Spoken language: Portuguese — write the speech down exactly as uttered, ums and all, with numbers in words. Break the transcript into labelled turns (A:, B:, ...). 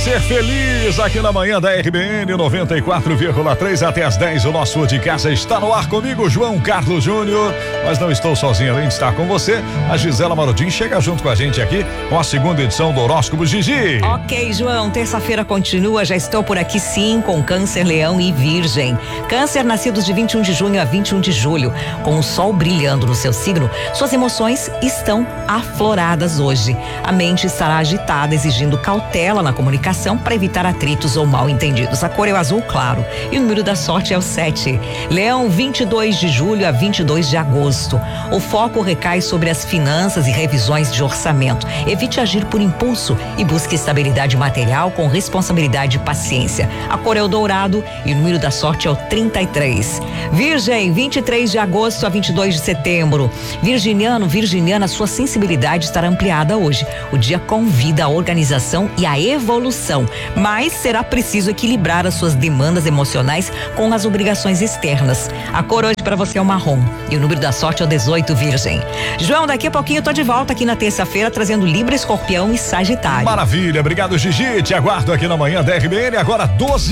A: ser feliz aqui na manhã da R B N noventa e quatro vírgula três até às dez. O nosso de casa está no ar comigo, João Carlos Júnior. Mas não estou sozinho, além de estar com você, a Gisela Marodim chega junto com a gente aqui com a segunda edição do Horóscopo Gigi.
B: Ok, João, terça-feira continua, já estou por aqui sim com Câncer, Leão e Virgem. Câncer, nascidos de vinte e um de junho a vinte e um de julho, com o sol brilhando no seu signo, suas emoções estão afloradas hoje. A mente estará agitada, exigindo cautela na comunicação para evitar atritos ou mal-entendidos. A cor é o azul claro e o número da sorte é o sete. Leão, vinte e dois de julho a vinte e dois de agosto. O foco recai sobre as finanças e revisões de orçamento. Evite agir por impulso e busque estabilidade material com responsabilidade e paciência. A cor é o dourado e o número da sorte é o trinta e três. Virgem, vinte e três de agosto a vinte e dois de setembro. Virginiano, virginiana, sua sensibilidade estará ampliada hoje. O dia convida a organização e a evolução, mas será preciso equilibrar as suas demandas emocionais com as obrigações externas. A cor hoje para você é o marrom e o número da sorte é o dezoito, Virgem. João, daqui a pouquinho eu tô de volta aqui na terça-feira trazendo Libra, Escorpião e Sagitário.
A: Maravilha, obrigado, Gigi. Te aguardo aqui na manhã da R B N, agora doze